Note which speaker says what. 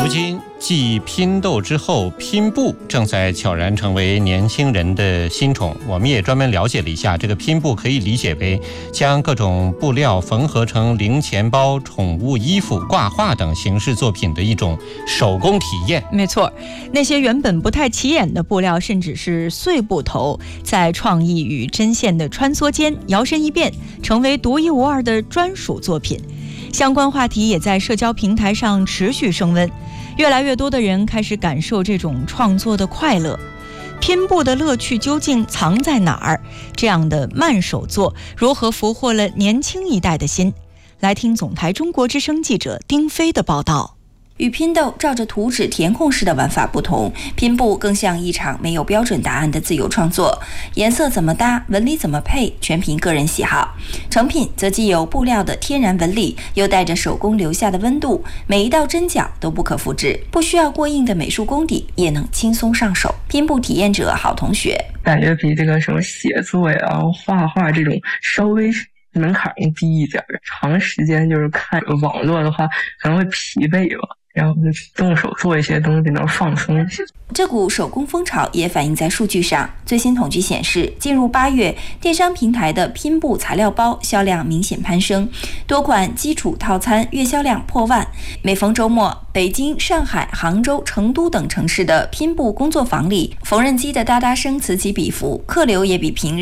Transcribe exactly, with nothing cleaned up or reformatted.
Speaker 1: 如今继拼豆之后，拼布正在悄然成为年轻人的新宠。我们也专门了解了一下，这个拼布可以理解为将各种布料缝合成零钱包、宠物衣服、挂画等形式作品的一种手工体验。
Speaker 2: 没错，那些原本不太起眼的布料，甚至是碎布头，在创意与针线的穿梭间摇身一变，成为独一无二的专属作品。相关话题也在社交平台上持续升温，越来越多的人开始感受这种创作的快乐。拼布的乐趣究竟藏在哪儿？这样的慢手作如何俘获了年轻一代的心？来听总台中国之声记者丁飞的报道。
Speaker 3: 与拼豆照着图纸填空式的玩法不同，拼布更像一场没有标准答案的自由创作，颜色怎么搭，纹理怎么配，全凭个人喜好。成品则既有布料的天然纹理，又带着手工留下的温度，每一道针脚都不可复制，不需要过硬的美术功底，也能轻松上手。拼布体验者郝同学
Speaker 4: 感觉比这个什么写作呀、画画这种稍微门槛更低一点，长时间就是看网络的话可能会疲惫吧，然后就动手做一些东西能放松一些。
Speaker 3: 这股手工风潮也反映在数据上。最新统计显示，进入八月，电商平台的拼布材料包销量明显攀升，多款基础套餐月销量破万。每逢周末，北京、上海、杭州、成都等城市的拼布工作坊里，缝纫机的哒哒声此起彼伏，客流也比平日